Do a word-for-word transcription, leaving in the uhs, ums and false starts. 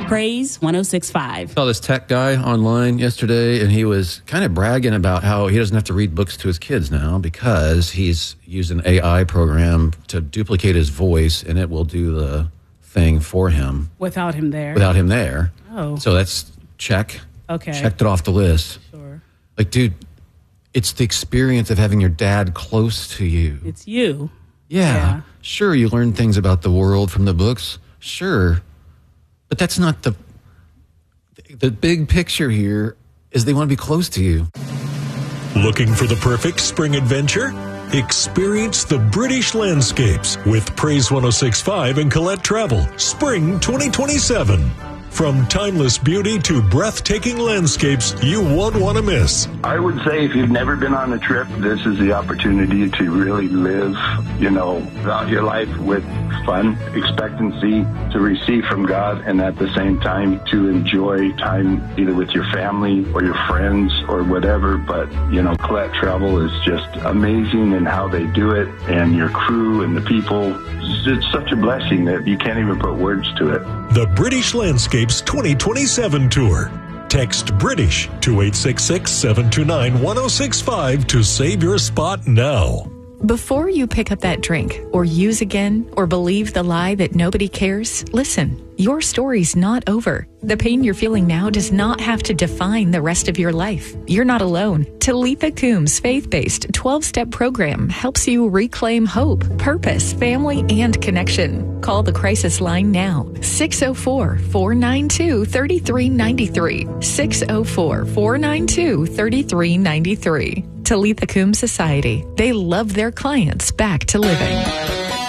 Praise one oh six point five. I saw this tech guy online yesterday, and he was kind of bragging about how he doesn't have to read books to his kids now because he's used an A I program to duplicate his voice, and it will do the thing for him. Without him there? Without him there. Oh. So that's check. Okay. Checked it off the list. Sure. Like, dude, it's the experience of having your dad close to you. It's you. Yeah. Yeah. Sure, you learn things about the world from the books. Sure. But that's not the... The big picture here is they want to be close to you. Looking for the perfect spring adventure? Experience the British landscapes with Praise one oh six point five and Colette Travel. Spring twenty twenty-seven. From timeless beauty to breathtaking landscapes you won't want to miss. I would say if you've never been on a trip, this is the opportunity to really live, you know, out your life with fun, expectancy, to receive from God, and at the same time to enjoy time either with your family or your friends or whatever. But, you know, Colette Travel is just amazing in how they do it, and your crew and the people. It's such a blessing that you can't even put words to it. The British Landscapes twenty twenty-seven Tour. Text BRITISH to eight six six, seven two nine, one oh six five to save your spot now. Before you pick up that drink, or use again, or believe the lie that nobody cares, listen, your story's not over. The pain you're feeling now does not have to define the rest of your life. You're not alone. Talitha Coombs' faith-based twelve-step program helps you reclaim hope, purpose, family, and connection. Call the crisis line now, six oh four, four nine two, three three nine three, six oh four, four nine two, three three nine three. Talitha Coombs Society. They love their clients back to living.